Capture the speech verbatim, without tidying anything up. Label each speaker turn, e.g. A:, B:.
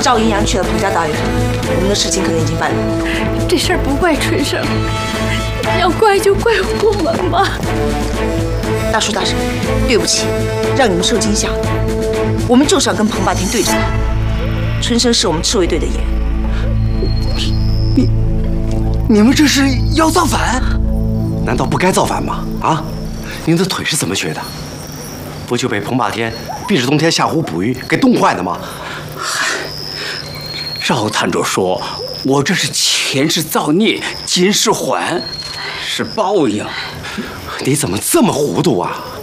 A: 赵阴阳去了彭家大院，我们的事情可能已经办了。
B: 这事儿不怪春生，要怪就怪我们吧。
A: 大叔大婶，对不起，让你们受惊吓。我们就是要跟彭霸天对着干。春生是我们赤卫队的眼。
C: 你你们这是要造反？难道不该造反吗？啊，您的腿是怎么学的？不就被彭霸天逼着冬天下湖捕鱼给冻坏的吗？
D: 嗨，赵探长说，我这是前世造孽，今世还，是报应。
C: 你怎么这么糊涂啊？